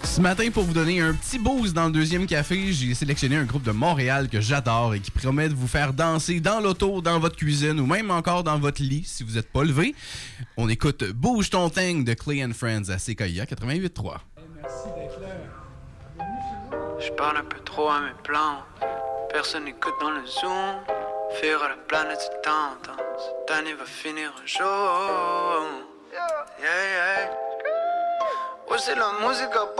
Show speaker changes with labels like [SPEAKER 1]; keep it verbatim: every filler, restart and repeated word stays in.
[SPEAKER 1] Ce matin, pour vous donner un petit boost dans le deuxième café, j'ai sélectionné un groupe de Montréal que j'adore et qui promet de vous faire danser dans l'auto, dans votre cuisine ou même encore dans votre lit si vous n'êtes pas levé. On écoute Bouge ton thing de Clay and Friends à C K I A quatre-vingt-huit trois.
[SPEAKER 2] Hey, merci d'être là.
[SPEAKER 3] Je parle un peu trop à mes plans. Personne n'écoute dans le zoom. Faire à la planète c'est tentant. Cette année va finir un jour. Yeah, yeah. Ouais, c'est la musique à